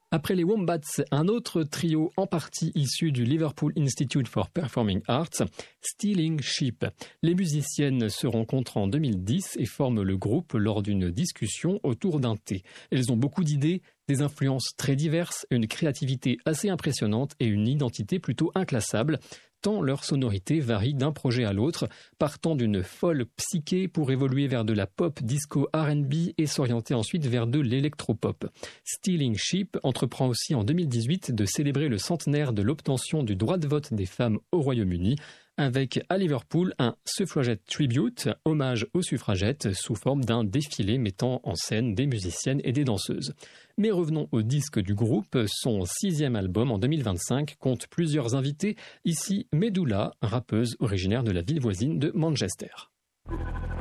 Après les Wombats, un autre trio en partie issu du Liverpool Institute for Performing Arts, Stealing Sheep. Les musiciennes se rencontrent en 2010 et forment le groupe lors d'une discussion autour d'un thé. Elles ont beaucoup d'idées, des influences très diverses, une créativité assez impressionnante et une identité plutôt inclassable, tant leur sonorité varie d'un projet à l'autre, partant d'une folle psyché pour évoluer vers de la pop disco R&B et s'orienter ensuite vers de l'électropop. Stealing Sheep entreprend aussi en 2018 de célébrer le centenaire de l'obtention du droit de vote des femmes au Royaume-Uni, avec à Liverpool un Suffragette Tribute, hommage aux suffragettes sous forme d'un défilé mettant en scène des musiciennes et des danseuses. Mais revenons au disque du groupe, son 6e album en 2025 compte plusieurs invités, ici Medulla, rappeuse originaire de la ville voisine de Manchester.